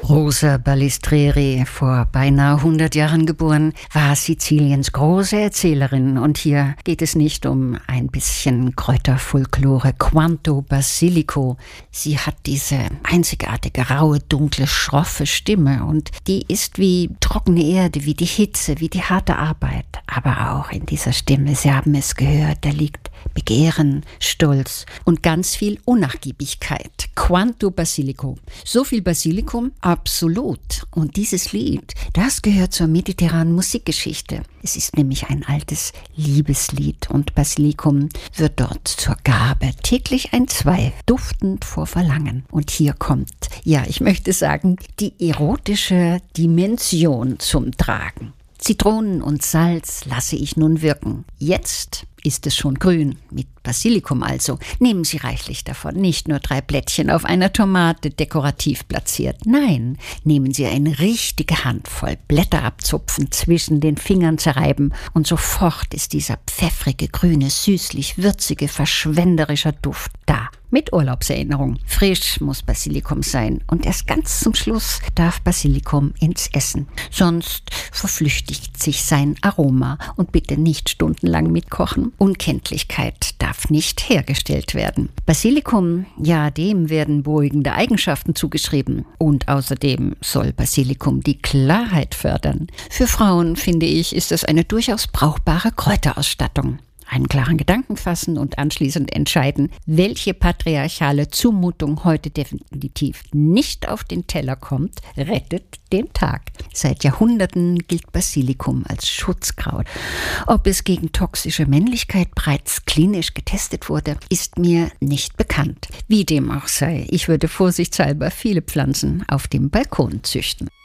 Rosa Balistreri, vor beinahe 100 Jahren geboren, war Siziliens große Erzählerin. Und hier geht es nicht um ein bisschen Kräuterfolklore. Quanto Basilico. Sie hat diese einzigartige, raue, dunkle, schroffe Stimme. Und die ist wie trockene Erde, wie die Hitze, wie die harte Arbeit. Aber auch in dieser Stimme, Sie haben es gehört, da liegt Begehren, Stolz und ganz viel Unnachgiebigkeit. Quanto Basilico. So viel Basilikum? Absolut. Und dieses Lied, das gehört zur mediterranen Musikgeschichte. Es ist nämlich ein altes Liebeslied und Basilikum wird dort zur Gabe. Täglich ein Zweig, duftend vor Verlangen. Und hier kommt, ja, ich möchte sagen, die erotische Dimension zum Tragen. Zitronen und Salz lasse ich nun wirken. Jetzt ist es schon grün, mit Basilikum also. Nehmen Sie reichlich davon, nicht nur 3 Blättchen auf einer Tomate dekorativ platziert. Nein, nehmen Sie eine richtige Handvoll, Blätter abzupfen, zwischen den Fingern zerreiben und sofort ist dieser pfeffrige, grüne, süßlich, würzige, verschwenderischer Duft da. Mit Urlaubserinnerung. Frisch muss Basilikum sein und erst ganz zum Schluss darf Basilikum ins Essen. Sonst verflüchtigt sich sein Aroma und bitte nicht stundenlang mitkochen. Unkenntlichkeit darf nicht hergestellt werden. Basilikum, ja, dem werden beruhigende Eigenschaften zugeschrieben. Und außerdem soll Basilikum die Klarheit fördern. Für Frauen, finde ich, ist es eine durchaus brauchbare Kräuterausstattung. Einen klaren Gedanken fassen und anschließend entscheiden, welche patriarchale Zumutung heute definitiv nicht auf den Teller kommt, rettet den Tag. Seit Jahrhunderten gilt Basilikum als Schutzkraut. Ob es gegen toxische Männlichkeit bereits klinisch getestet wurde, ist mir nicht bekannt. Wie dem auch sei, ich würde vorsichtshalber viele Pflanzen auf dem Balkon züchten.